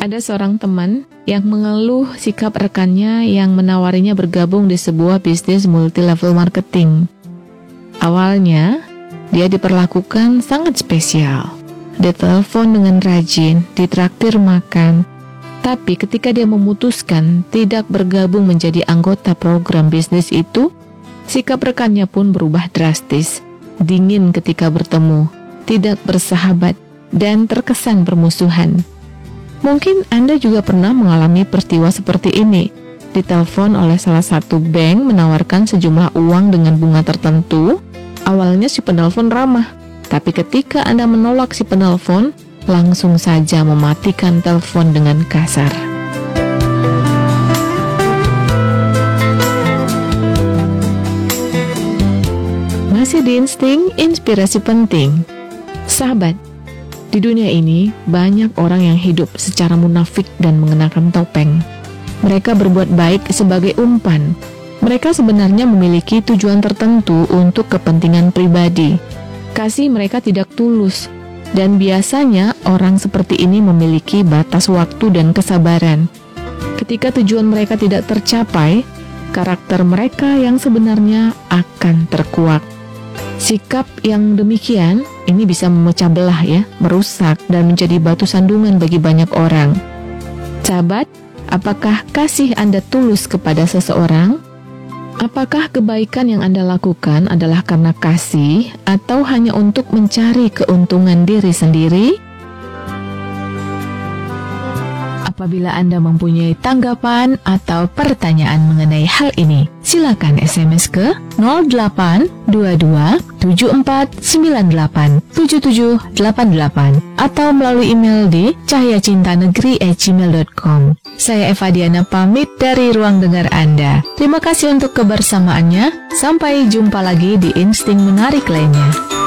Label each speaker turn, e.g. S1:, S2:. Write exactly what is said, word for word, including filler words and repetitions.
S1: Ada seorang teman yang mengeluh sikap rekannya yang menawarinya bergabung di sebuah bisnis multi-level marketing. Awalnya, dia diperlakukan sangat spesial. Ditelepon dengan rajin, ditraktir makan. Tapi ketika dia memutuskan tidak bergabung menjadi anggota program bisnis itu, sikap rekannya pun berubah drastis. Dingin ketika bertemu, tidak bersahabat, dan terkesan bermusuhan. Mungkin Anda juga pernah mengalami peristiwa seperti ini. Ditelepon oleh salah satu bank menawarkan sejumlah uang dengan bunga tertentu. Awalnya si penelpon ramah, tapi ketika Anda menolak si penelpon, langsung saja mematikan telepon dengan kasar. Masih di Insting, inspirasi penting. Sahabat, di dunia ini, banyak orang yang hidup secara munafik dan mengenakan topeng. Mereka berbuat baik sebagai umpan. Mereka sebenarnya memiliki tujuan tertentu untuk kepentingan pribadi. Kasih mereka tidak tulus, dan biasanya orang seperti ini memiliki batas waktu dan kesabaran. Ketika tujuan mereka tidak tercapai, karakter mereka yang sebenarnya akan terkuak. Sikap yang demikian ini bisa memecah belah ya, merusak dan menjadi batu sandungan bagi banyak orang. Sahabat, apakah kasih Anda tulus kepada seseorang? Apakah kebaikan yang Anda lakukan adalah karena kasih atau hanya untuk mencari keuntungan diri sendiri? Apabila Anda mempunyai tanggapan atau pertanyaan mengenai hal ini, silakan S M S ke nol delapan dua dua tujuh empat sembilan delapan tujuh tujuh delapan delapan atau melalui email di cahyacintanegeri at gmail dot com. Saya Eva Diana pamit dari ruang dengar Anda. Terima kasih untuk kebersamaannya. Sampai jumpa lagi di Insting Menarik lainnya.